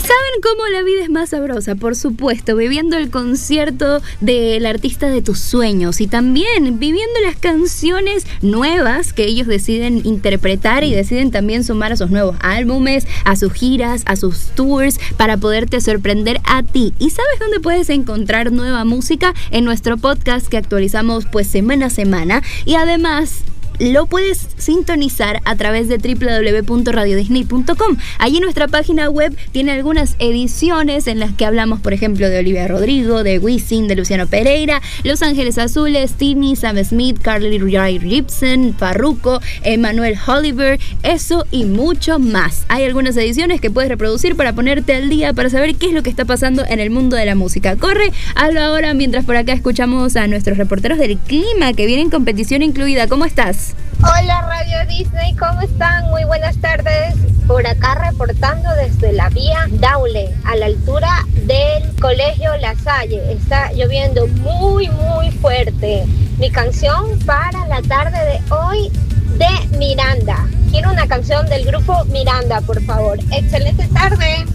¿Saben cómo la vida es más sabrosa? Por supuesto, viviendo el concierto del artista de tus sueños y también viviendo las canciones nuevas que ellos deciden interpretar y deciden también sumar a sus nuevos álbumes, a sus giras, a sus tours para poderte sorprender a ti. ¿Y sabes dónde puedes encontrar nueva música? En nuestro podcast que actualizamos pues semana a semana, y además lo puedes sintonizar a través de www.radiodisney.com. Allí nuestra página web tiene algunas ediciones en las que hablamos, por ejemplo, de Olivia Rodrigo, de Wisin, de Luciano Pereira, Los Ángeles Azules, Tini, Sam Smith, Carly Rae Jepsen, Farruko, Emmanuel Oliver, eso y mucho más. Hay algunas ediciones que puedes reproducir para ponerte al día, para saber qué es lo que está pasando en el mundo de la música. Corre, hazlo ahora mientras por acá escuchamos a nuestros reporteros del clima que vienen competición incluida. ¿Cómo estás? Hola Radio Disney, ¿cómo están? Muy buenas tardes. Por acá reportando desde la vía Daule, a la altura del Colegio La Salle. Está lloviendo muy fuerte. Mi canción para la tarde de hoy de Miranda. Quiero una canción del grupo Miranda, por favor. Excelente tarde.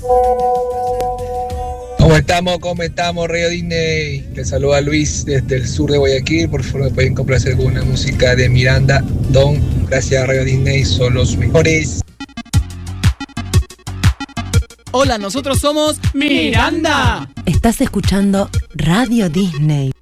¿Cómo estamos, Radio Disney? Les saluda Luis desde el sur de Guayaquil. Por favor, me pueden complacer con una música de Miranda. Gracias, Radio Disney, son los mejores. Hola, nosotros somos Miranda. Estás escuchando Radio Disney.